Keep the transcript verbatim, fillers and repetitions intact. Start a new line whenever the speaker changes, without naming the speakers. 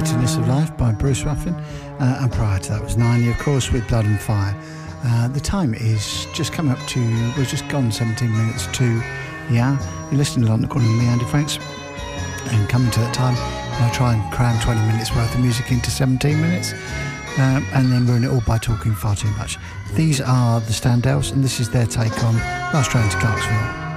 Emptiness of Life by Bruce Ruffin, uh, and prior to that was Niney, of course, with Blood and Fire. Uh, the time is just coming up to, we're just gone seventeen minutes to the hour. You're listening to London Calling with me, Andy Franks, and coming to that time, I try and cram twenty minutes worth of music into seventeen minutes, um, and then ruin it all by talking far too much. These are the Standells, and this is their take on Last Train to Clarksville.